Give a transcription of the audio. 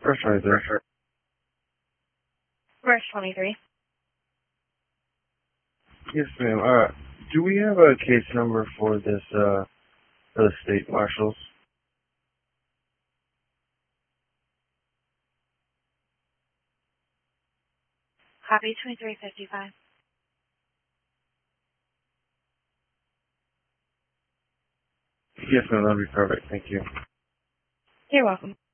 First 23. First 23. Yes, ma'am. Do we have a case number for this, for the state marshals? Copy 2355. Yes, ma'am. That'd be perfect. Thank you. You're welcome.